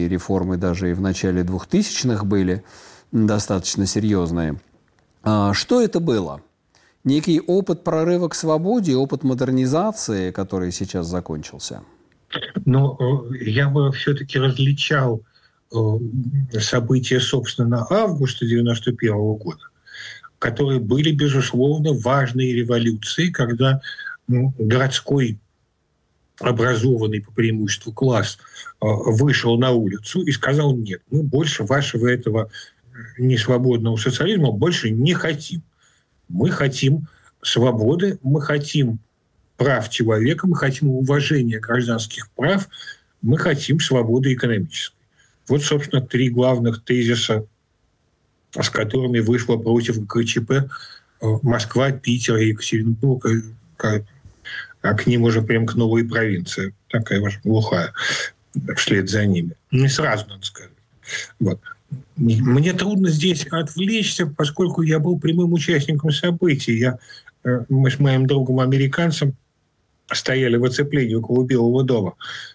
и реформы даже и в начале 2000-х были достаточно серьезные. Что это было? Некий опыт прорыва к свободе, опыт модернизации, который сейчас закончился? Но я бы все-таки различал события, собственно, августа 1991 года, которые были, безусловно, важной революцией, когда городской образованный по преимуществу класс вышел на улицу и сказал: нет, мы больше вашего этого несвободного социализма больше не хотим. Мы хотим свободы, мы хотим прав человека, мы хотим уважения гражданских прав, мы хотим свободы экономической. Вот, собственно, три главных тезиса, с которыми вышла против ГКЧП Москва, Питер и Екатеринбург, а к ним уже примкнула и провинция, такая уж глухая, вслед за ними. Не сразу, надо сказать. Вот. Мне трудно здесь отвлечься, поскольку я был прямым участником событий. Мы с моим другом-американцем стояли в оцеплении около Белого дома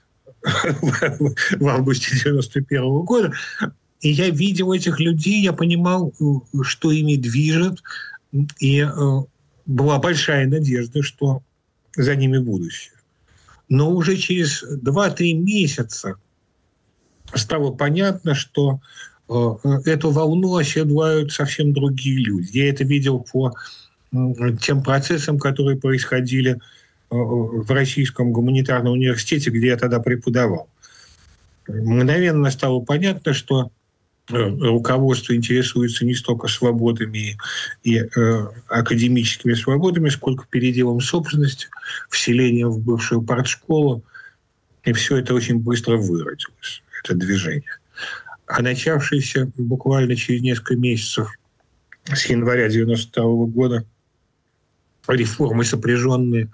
в августе 1991 года. И я видел этих людей, я понимал, что ими движет, и была большая надежда, что за ними будущее. Но уже через 2-3 месяца стало понятно, что эту волну оседлают совсем другие люди. Я это видел по тем процессам, которые происходили в Российском гуманитарном университете, где я тогда преподавал. Мгновенно стало понятно, что руководство интересуется не столько свободами и академическими свободами, сколько переделом собственности, вселением в бывшую партшколу. И все это очень быстро выродилось, это движение. А начавшиеся буквально через несколько месяцев с января 1992 года реформы, сопряженные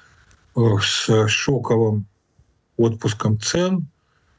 с шоковым отпуском цен,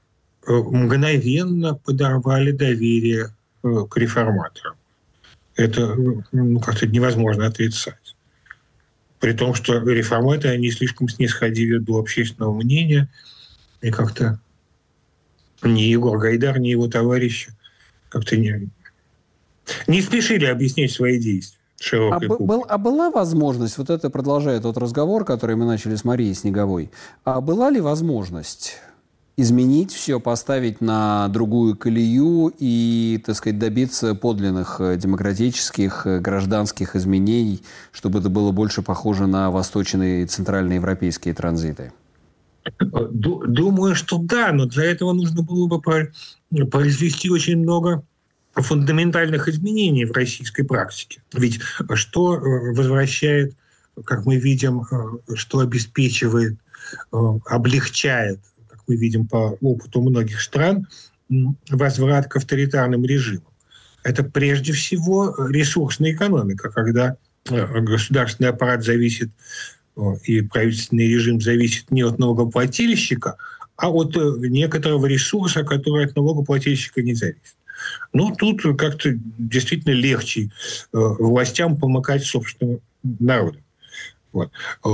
мгновенно подорвали доверие к реформаторам. Это как-то невозможно отрицать. При том, что реформаторы, они слишком снисходили до общественного мнения, и как-то ни Егор Гайдар, ни его товарищи как-то не спешили объяснять свои действия. Была возможность, вот это продолжая тот разговор, который мы начали с Марией Снеговой, а была ли возможность изменить все, поставить на другую колею и, так сказать, добиться подлинных демократических, гражданских изменений, чтобы это было больше похоже на восточные и центральноевропейские транзиты? Думаю, что да, но для этого нужно было бы произвести очень много фундаментальных изменений в российской практике. Ведь что возвращает, как мы видим, что обеспечивает, облегчает, как мы видим по опыту многих стран, возврат к авторитарным режимам? Это прежде всего ресурсная экономика, когда государственный аппарат зависит и правительственный режим зависит не от налогоплательщика, а от некоторого ресурса, который от налогоплательщика не зависит. Ну, тут как-то действительно легче властям помыкать собственному народу. Вот.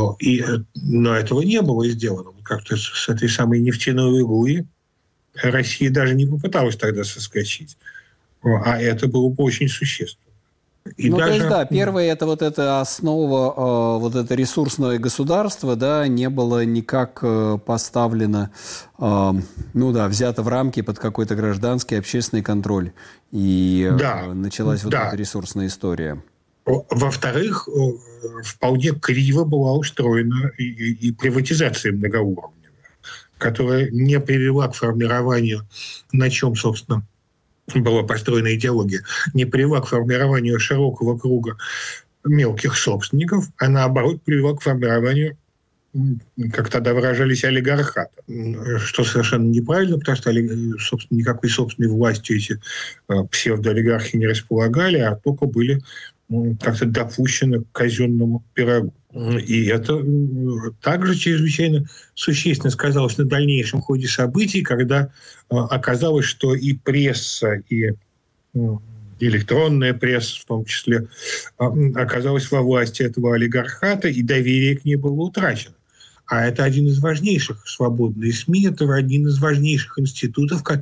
Но этого не было сделано. Как-то с этой самой нефтяной иглы Россия даже не попыталась тогда соскочить. А это было бы очень существенно. То есть, да, первое, это вот эта основа, вот это ресурсное государство, да, не было никак поставлено, взято в рамки под какой-то гражданский, общественный контроль. И началась вот эта ресурсная история. Во-вторых, вполне криво была устроена и приватизация многоуровневая, которая не привела к формированию, на чем, собственно, была построена идеология, не привела к формированию широкого круга мелких собственников, а наоборот привела к формированию, как тогда выражались, олигархата. Что совершенно неправильно, потому что, собственно, никакой собственной властью эти псевдоолигархи не располагали, а только были как-то допущены к казенному пирогу. И это также чрезвычайно существенно сказалось на дальнейшем ходе событий, когда оказалось, что и пресса, и электронная пресса в том числе оказалась во власти этого олигархата, и доверие к ней было утрачено. А это один из важнейших, свободные СМИ, это один из важнейших институтов,